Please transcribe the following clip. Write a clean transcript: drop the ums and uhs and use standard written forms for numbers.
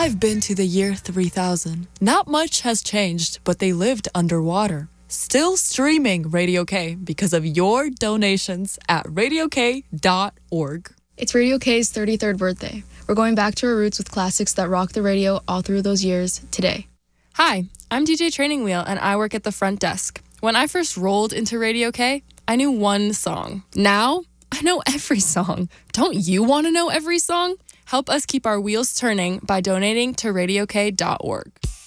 I've been to the year 3000. Not much has changed, but they lived underwater. Still streaming Radio K because of your donations at radiok.org. It's Radio K's 33rd birthday. We're going back to our roots with classics that rocked the radio all through those years today. Hi, I'm DJ Training Wheel, and I work at the front desk. When I first rolled into Radio K, I knew one song. Now, I know every song. Don't you want to know every song? Help us keep our wheels turning by donating to radiok.org.